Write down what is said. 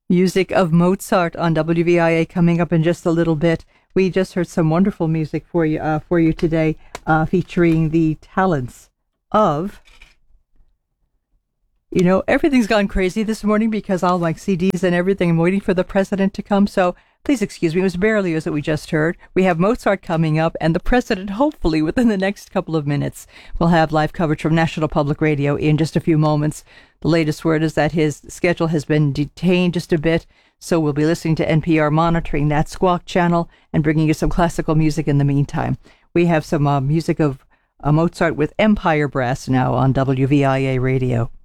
Music of Mozart on WVIA coming up in just a little bit. We just heard some wonderful music for you today, featuring the talents of. You know, everything's gone crazy this morning because all my CDs and everything, I'm waiting for the president to come. So please excuse me. It was Berlioz that we just heard. We have Mozart coming up, and the president, hopefully within the next couple of minutes. We'll have live coverage from National Public Radio in just a few moments. The latest word is that his schedule has been detained just a bit, so we'll be listening to NPR, monitoring that Squawk channel and bringing you some classical music in the meantime. We have some music of Mozart with Empire Brass now on WVIA Radio.